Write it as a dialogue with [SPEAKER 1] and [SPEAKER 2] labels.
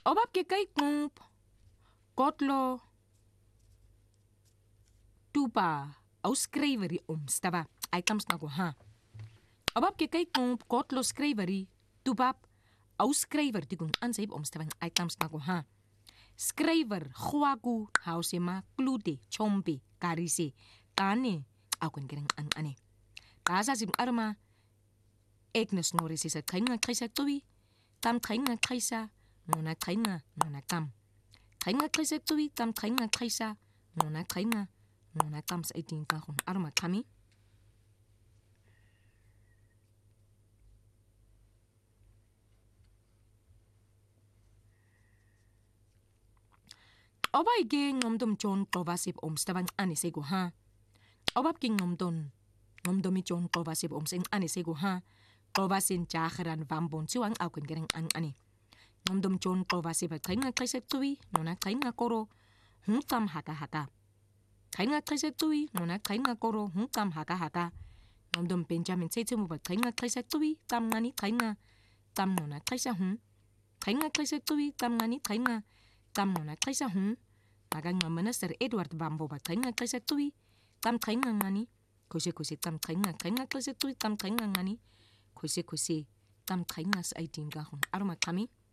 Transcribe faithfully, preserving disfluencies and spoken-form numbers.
[SPEAKER 1] Obab ke kay kump, kotlo, tupa, auskrijveri omstava, items nagu ha. Obab ke kay kump, kotlo skrijveri, tupap, auskrijver tikung ansaib omstavang items nagu ha. Skrijver, huagu, hausema, klude, chombe, karise, tane, akun gereng an ane. Kasa sim arma, eknes nore sisa kainga kaisa tuwi, tam kainga kaisa, nona kainga, nona tam. Kainga kaisa tuwi, tam kainga kaisa, nona kainga, nona tam sa itin kahon arma kami. Obay ge ngomdom John Provasip omstavang anisego ha. Obab ge ngomdon, ngomdomi John Provasip omsing anisego ha. Provasin jageran vambon siwang aukun gereng an ani. Ngomdom John Provasip at kainga kaisek tuwi, nona kainga koro, hungtam haka haka. Kainga kaisek tuwi, nona kainga koro, hungtam haka haka. Ngomdom Benjamin Setimu bat kainga kaisek tuwi, tam ngani kainga, tam nona kaisa hung. Kainga kaisek tuwi, tam ngani kainga, tam nona kaisa hung. Magang Minister Edward Bambo bat kainga kaisek tuwi, tam kainga ngani, kuse kuse tam kainga kainga kaisek tuwi, tam kainga ngani, kuse kuse tam kainga sa aitin gahon arma kami.